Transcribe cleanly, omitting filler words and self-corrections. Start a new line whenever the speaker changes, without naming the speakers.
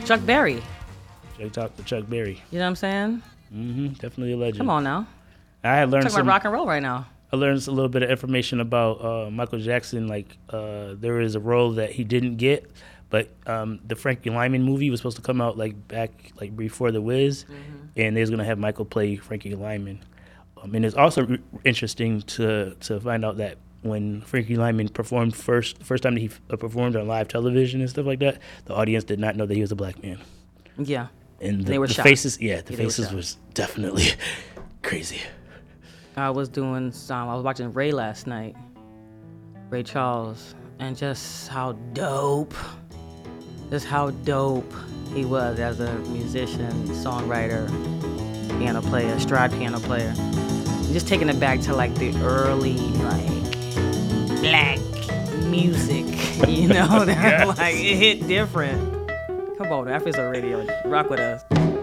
Chuck Berry.
Talk to Chuck Berry.
You know what I'm saying?
Definitely a legend.
Come on now.
I had learned
Talking about rock and roll right now.
I learned a little bit of information about Michael Jackson. Like, there is a role that he didn't get, but the Frankie Lyman movie was supposed to come out back before The Wiz, and they was gonna have Michael play Frankie Lyman. And it's also interesting to find out that when Frankie Lyman performed first time that he performed on live television and stuff like that, the audience did not know that he was a black man.
Yeah.
And
they were
the
shocked.
faces, the faces was definitely crazy.
I was watching Ray last night, Ray Charles, and just how dope he was as a musician, songwriter, piano player, stride piano player. Just taking it back to the early black music, that it hit different. Come on, Afro's Radio, rock with us.